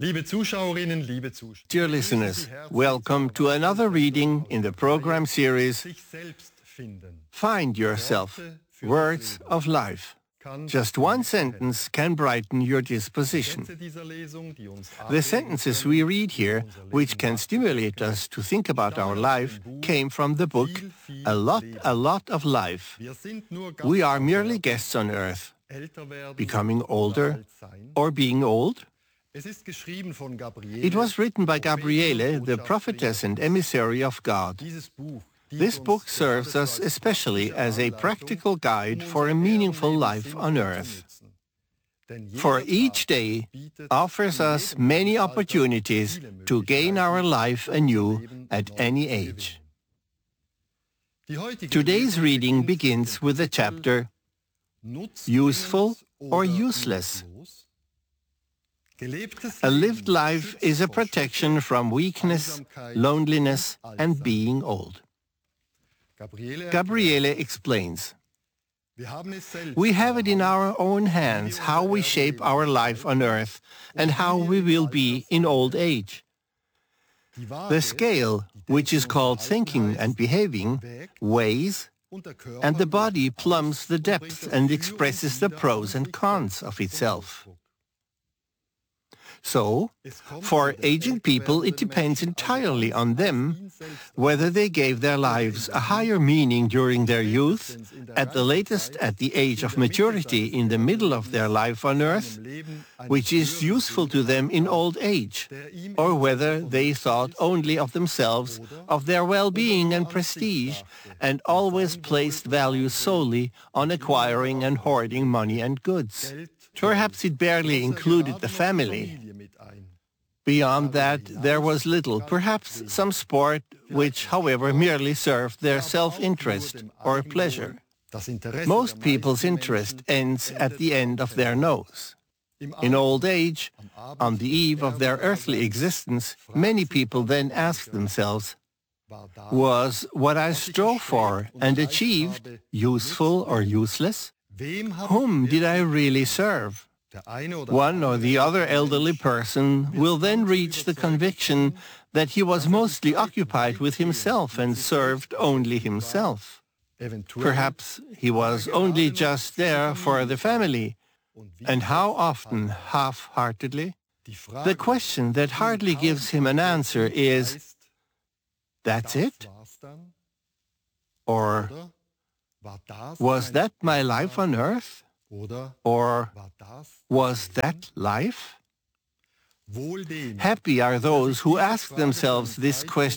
Liebe Zuschauerinnen, liebe Zuschauer. Dear listeners, welcome to another reading in the program series Sich selbst finden. Find Yourself, Words of Life. Just one sentence can brighten your disposition. Sätze dieser Lesung, die uns The sentences we read here, which can stimulate us to think about our life, came from the book A Lot of Life. Wir sind nur We are merely guests on earth, älter werden, becoming older alt sein. or being old. Es ist geschrieben von Gabriele. It was written by Gabriele, the prophetess and emissary of God. Dieses Buch This book serves us especially as a practical guide for a meaningful life on earth. For each day offers us many opportunities to gain our life anew at any age. Today's reading begins with the chapter Useful or Useless. A lived life is a protection from weakness, loneliness, and being old. Gabriele explains, we have it in our own hands how we shape our life on earth and how we will be in old age. The scale, which is called thinking and behaving, weighs, and the body plumbs the depth and expresses the pros and cons of itself. So, for aging people, it depends entirely on them whether they gave their lives a higher meaning during their youth, at the latest at the age of maturity in the middle of their life on earth, which is useful to them in old age, or whether they thought only of themselves, of their well-being and prestige, and always placed value solely on acquiring and hoarding money and goods. Perhaps it barely included the family. Beyond that, there was little, perhaps some sport, which, however, merely served their self-interest or pleasure. Most people's interest ends at the end of their nose. In old age, on the eve of their earthly existence, many people then ask themselves, was what I strove for and achieved useful or useless? Whom did I really serve? One or the other elderly person will then reach the conviction that he was mostly occupied with himself and served only himself. Perhaps he was only just there for the family, and how often half-heartedly? The question that hardly gives him an answer is, that's it? Or, was that my life on earth? Or, was that life? Happy are those who ask themselves this question